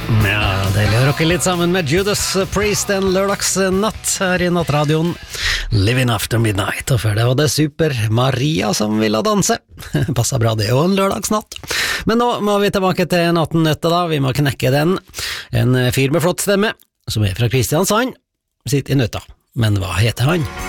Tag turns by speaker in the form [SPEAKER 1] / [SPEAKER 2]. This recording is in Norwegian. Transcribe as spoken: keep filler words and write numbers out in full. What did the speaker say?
[SPEAKER 1] Ja, deilig å rocke litt sammen med Judas Priest en lørdagsnatt her i nattradioen Living After Midnight, og før det var det Super Maria som ville danse. Passet bra, det er jo en lørdagsnatt. Men nå må vi tilbake til nattennøtta da, vi må knekke den. En fyr med flott stemme, som er fra Kristiansand, sitter i nøtta. Men hva heter han?